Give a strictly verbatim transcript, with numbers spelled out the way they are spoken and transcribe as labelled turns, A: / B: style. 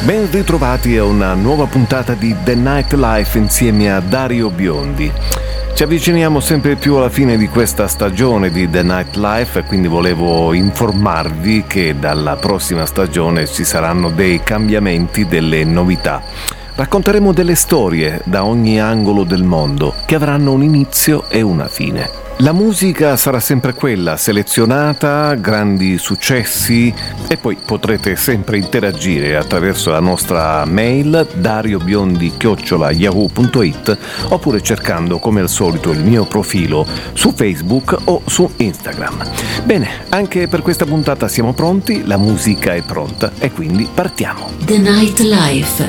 A: Ben ritrovati a una nuova puntata di The Nightlife insieme a Dario Biondi. Ci avviciniamo sempre più alla fine di questa stagione di The Nightlife e quindi volevo informarvi che dalla prossima stagione ci saranno dei cambiamenti, delle novità. Racconteremo delle storie da ogni angolo del mondo che avranno un inizio e una fine. La musica sarà sempre quella, selezionata, grandi successi, e poi potrete sempre interagire attraverso la nostra mail dariobiondi chiocciola yahoo punto it oppure cercando come al solito il mio profilo su Facebook o su Instagram. Bene, anche per questa puntata siamo pronti, la musica è pronta e quindi partiamo.
B: The Nightlife.